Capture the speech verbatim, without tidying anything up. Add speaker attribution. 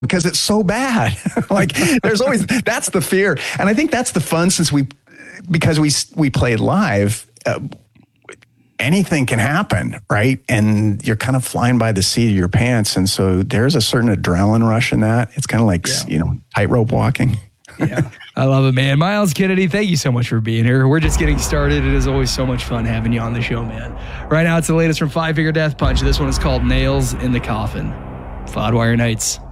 Speaker 1: because it's so bad. Like there's always, that's the fear. And I think that's the fun since we, because we, we played live, uh, anything can happen, right? And you're kind of flying by the seat of your pants. And so there's a certain adrenaline rush in that. It's kind of like, yeah. you know, tightrope walking.
Speaker 2: Yeah, I love it, man. Myles Kennedy, thank you so much for being here. We're just getting started. It is always so much fun having you on the show, man. Right now, it's the latest from Five Finger Death Punch. This one is called Nails in the Coffin. Flawed Wire Nights.